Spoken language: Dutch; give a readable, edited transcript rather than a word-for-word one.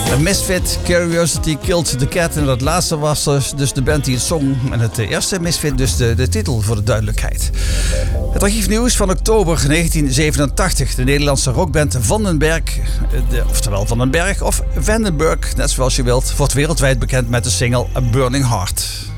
Misfit, Curiosity Killed the Cat. En dat laatste was dus de band die het zong. En het eerste Misfit dus de titel voor de duidelijkheid. Het archiefnieuws van oktober 1987. De Nederlandse rockband Vandenberg, oftewel Vandenberg of Vandenberg, net zoals je wilt, wordt wereldwijd bekend met de single A Burning Heart.